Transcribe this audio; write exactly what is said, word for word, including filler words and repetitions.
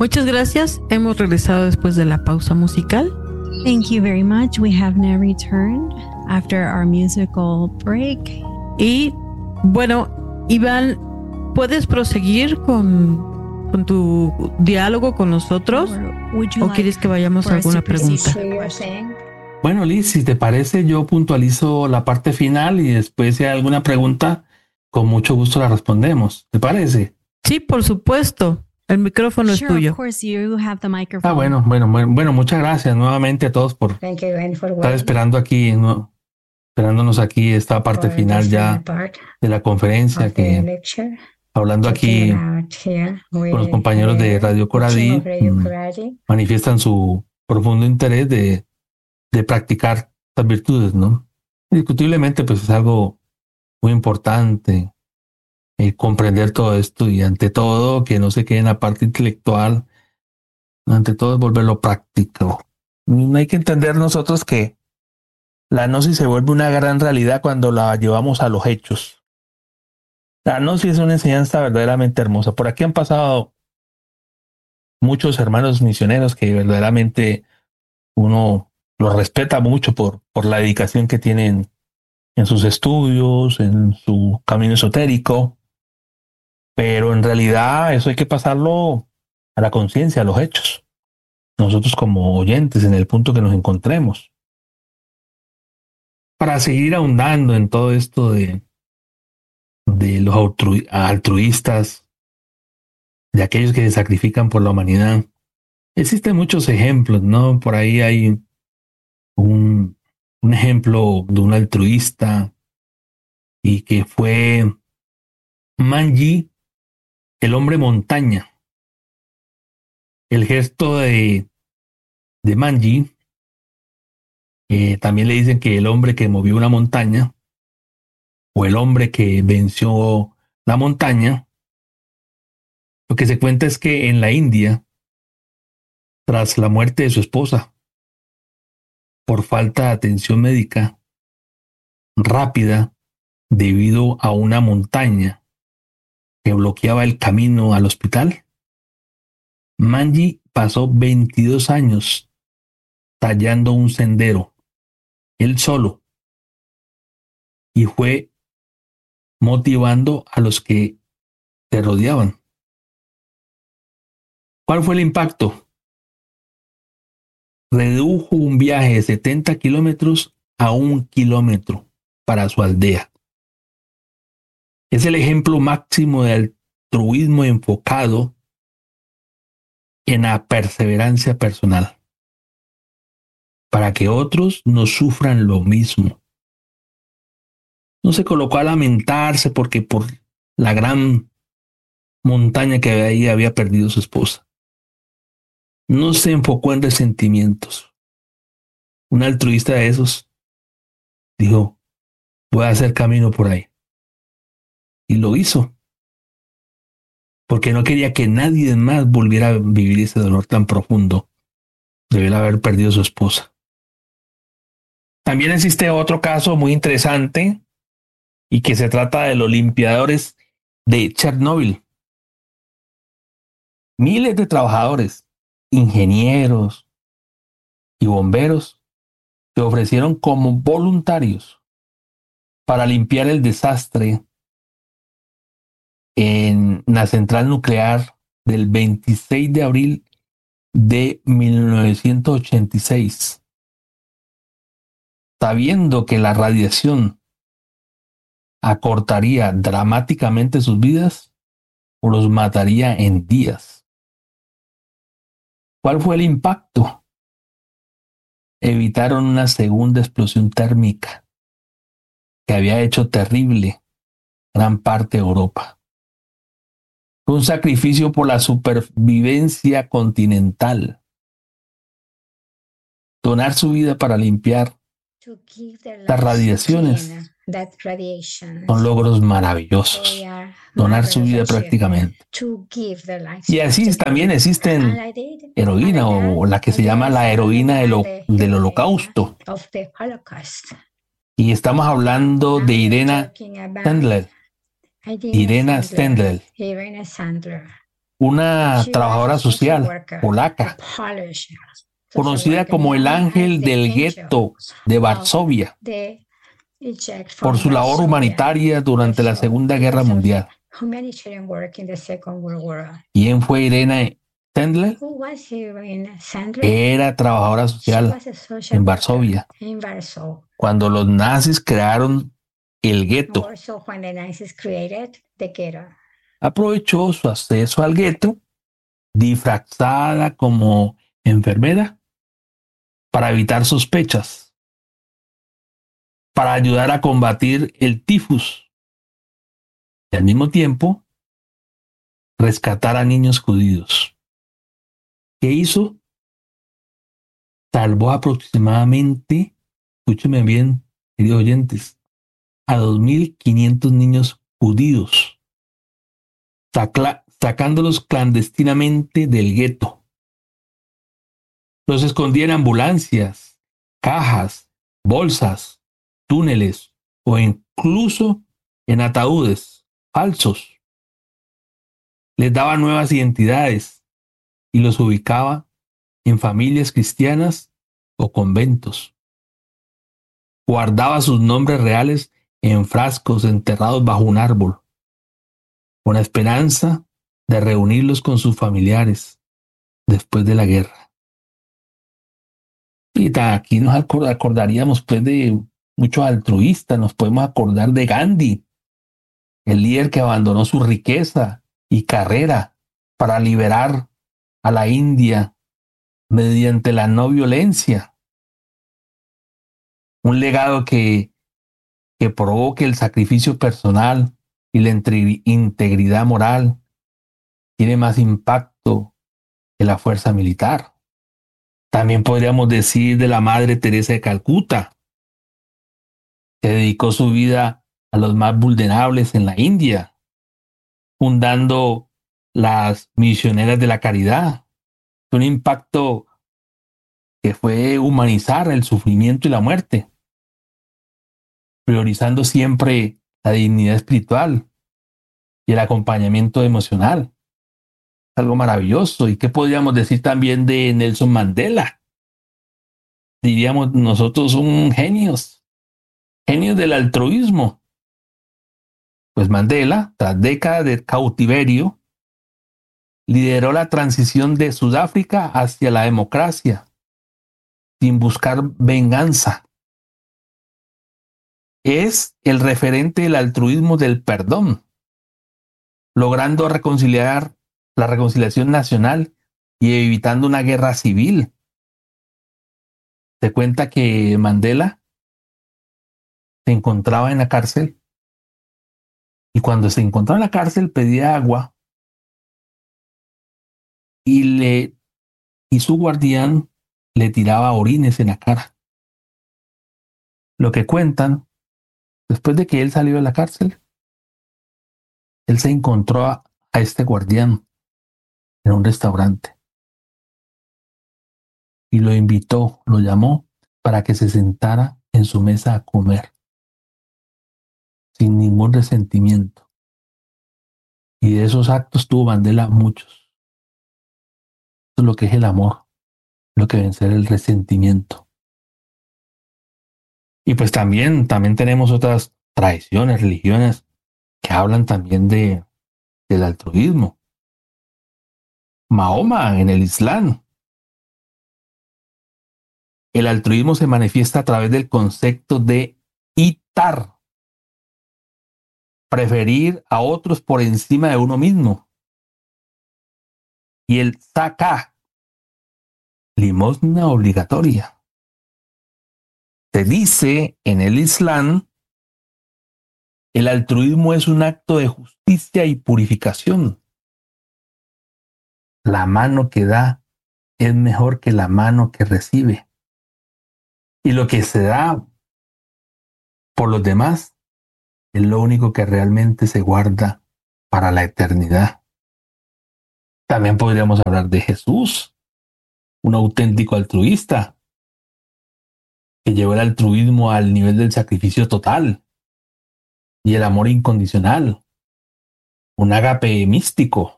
Muchas gracias. Hemos regresado después de la pausa musical. Thank you very much. We have now returned after our musical break. Y bueno, Iván, ¿puedes proseguir con, con tu diálogo con nosotros? ¿O like quieres que vayamos a alguna pregunta? Bueno, Liz, si te parece, yo puntualizo la parte final y después si hay alguna pregunta, con mucho gusto la respondemos. ¿Te parece? Sí, por supuesto. El micrófono Sure, es tuyo. Of course, you have the microphone. Ah, bueno, bueno, bueno, bueno, muchas gracias nuevamente a todos por Thank you again for estar esperando aquí, ¿no? Esperándonos aquí esta parte for final this ya part de la conferencia, of the que lecture. hablando aquí Talking about here with con los compañeros de the Radio teaching Coradí, of Radio mm, Coradí. manifiestan su profundo interés de, de practicar estas virtudes, ¿no? Indiscutiblemente, pues es algo muy importante eh, comprender todo esto y ante todo que no se quede en la parte intelectual, ante todo es volverlo práctico. No hay que entender nosotros que la gnosis se vuelve una gran realidad cuando la llevamos a los hechos. La gnosis es una enseñanza verdaderamente hermosa. Por aquí han pasado muchos hermanos misioneros que verdaderamente uno los respeta mucho por, por la dedicación que tienen en sus estudios, en su camino esotérico. Pero en realidad eso hay que pasarlo a la conciencia, a los hechos. Nosotros como oyentes, en el punto que nos encontremos. Para seguir ahondando en todo esto de, de los altru- altruistas, de aquellos que se sacrifican por la humanidad, existen muchos ejemplos, ¿no? Por ahí hay un, un ejemplo de un altruista y que fue Manji, el hombre montaña. El gesto de, de Manji, eh, también le dicen que el hombre que movió una montaña o el hombre que venció la montaña. Lo que se cuenta es que en la India, tras la muerte de su esposa, por falta de atención médica rápida debido a una montaña que bloqueaba el camino al hospital, Manji pasó veintidós años tallando un sendero, él solo, y fue motivando a los que se rodeaban. ¿Cuál fue el impacto? Redujo un viaje de setenta kilómetros a un kilómetro para su aldea. Es el ejemplo máximo de altruismo enfocado en la perseverancia personal, para que otros no sufran lo mismo. No se colocó a lamentarse porque por la gran montaña que ahí había perdido su esposa. No se enfocó en resentimientos. Un altruista de esos dijo, voy a hacer camino por ahí. Y lo hizo. Porque no quería que nadie más volviera a vivir ese dolor tan profundo de haber perdido a su esposa. También existe otro caso muy interesante y que se trata de los limpiadores de Chernóbil. Miles de trabajadores, ingenieros y bomberos se ofrecieron como voluntarios para limpiar el desastre en la central nuclear del veintiséis de abril de mil novecientos ochenta y seis, sabiendo que la radiación acortaría dramáticamente sus vidas o los mataría en días. ¿Cuál fue el impacto? Evitaron una segunda explosión térmica que había hecho terrible gran parte de Europa. Fue un sacrificio por la supervivencia continental. Donar su vida para limpiar las radiaciones son logros maravillosos. Donar su vida prácticamente. Y así también existen heroína o la que se llama la heroína del, del holocausto. Y estamos hablando de Irena Stendler. Irena Stendler, una trabajadora social polaca, conocida como el ángel del gueto de Varsovia, por su labor humanitaria durante la Segunda Guerra Mundial. ¿Quién fue Irene Sendler? Era trabajadora social en Varsovia cuando los nazis crearon el gueto. Aprovechó su acceso al gueto, disfrazada como enfermera, para evitar sospechas, para ayudar a combatir el tifus y al mismo tiempo rescatar a niños judíos. ¿Qué hizo? Salvó aproximadamente, escúchenme bien, queridos oyentes, a dos mil quinientos niños judíos, saca, sacándolos clandestinamente del gueto. Los escondía en ambulancias, cajas, bolsas, túneles o incluso en ataúdes falsos. Les daba nuevas identidades y los ubicaba en familias cristianas o conventos. Guardaba sus nombres reales en frascos enterrados bajo un árbol, con la esperanza de reunirlos con sus familiares después de la guerra. Y aquí nos acordaríamos pues de muchos altruistas, nos podemos acordar de Gandhi, el líder que abandonó su riqueza y carrera para liberar a la India mediante la no violencia. Un legado que, que provoque el sacrificio personal y la integridad moral tiene más impacto que la fuerza militar. También podríamos decir de la Madre Teresa de Calcuta, que dedicó su vida a los más vulnerables en la India, fundando las Misioneras de la Caridad. Un impacto que fue humanizar el sufrimiento y la muerte, priorizando siempre la dignidad espiritual y el acompañamiento emocional. Algo maravilloso. ¿Y qué podríamos decir también de Nelson Mandela? Diríamos nosotros un genios, genios del altruismo. Pues Mandela, tras décadas de cautiverio, lideró la transición de Sudáfrica hacia la democracia, sin buscar venganza. Es el referente del altruismo del perdón, logrando reconciliar la reconciliación nacional y evitando una guerra civil. Se cuenta que Mandela se encontraba en la cárcel y cuando se encontraba en la cárcel pedía agua y, le, y su guardián le tiraba orines en la cara. Lo que cuentan, después de que él salió de la cárcel, él se encontró a, a este guardián en un restaurante y lo invitó, lo llamó para que se sentara en su mesa a comer sin ningún resentimiento. Y de esos actos tuvo Mandela muchos. Eso es lo que es el amor, lo que vencer el resentimiento. Y pues también, también tenemos otras tradiciones, religiones que hablan también de, del altruismo. Mahoma en el Islam. El altruismo se manifiesta a través del concepto de itar, preferir a otros por encima de uno mismo. Y el zakah, limosna obligatoria. Se dice en el Islam, el altruismo es un acto de justicia y purificación. La mano que da es mejor que la mano que recibe. Y lo que se da por los demás es lo único que realmente se guarda para la eternidad. También podríamos hablar de Jesús, un auténtico altruista, que llevó el altruismo al nivel del sacrificio total y el amor incondicional, un ágape místico.